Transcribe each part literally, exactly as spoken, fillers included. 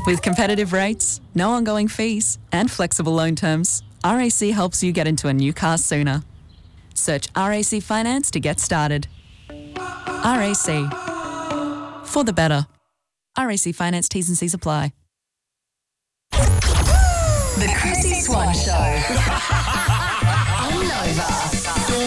With competitive rates, no ongoing fees, and flexible loan terms, R A C helps you get into a new car sooner. Search R A C Finance to get started. R A C. For the better. R A C Finance T's and C's apply. The Chrissy Swan Show. On Nova.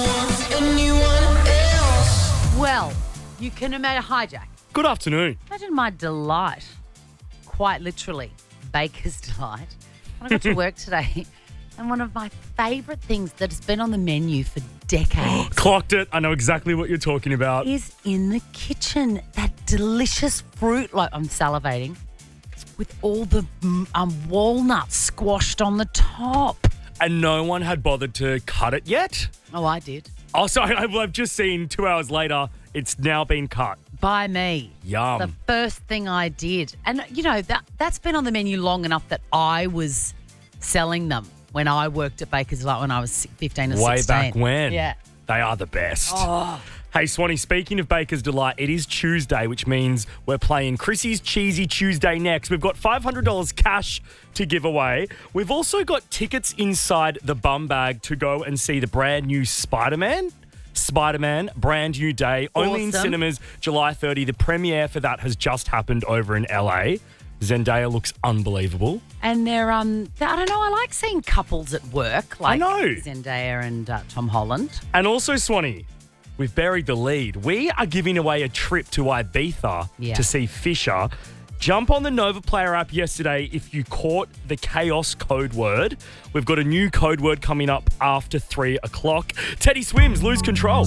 Well, you can imagine, hi Jack. Good afternoon. Imagine my delight, quite literally, baker's delight, when I got to work today. And one of my favourite things that has been on the menu for decades Clocked it. I know exactly what you're talking about. is in the kitchen. That delicious fruit, like I'm salivating, with all the mm, um, walnuts squashed on the top. And no one had bothered to cut it yet. Oh, I did. Oh, sorry. I've I've just seen two hours later, it's now been cut. By me. Yum. The first thing I did. And, you know, that, that's been on the menu long enough that I was selling them when I worked at Baker's Delight when I was fifteen or Way sixteen. back when. Yeah. They are the best. Oh. Hey, Swanee, speaking of Baker's Delight, it is Tuesday, which means we're playing Chrissy's Cheesy Tuesday next. We've got five hundred dollars cash to give away. We've also got tickets inside the bum bag to go and see the brand new Spider-Man. Spider-Man, brand new day, only in Awesome. cinemas July thirtieth. The premiere for that has just happened over in L A. Zendaya looks unbelievable. And they're, um, they're, I don't know, I like seeing couples at work like know. Zendaya and uh, Tom Holland. And also, Swanee, we've buried the lead. We are giving away a trip to Ibiza Yeah. to see Fisher. Jump on the Nova Player app yesterday if you caught the chaos code word. We've got a new code word coming up after three o'clock. Teddy Swims, Lose Control.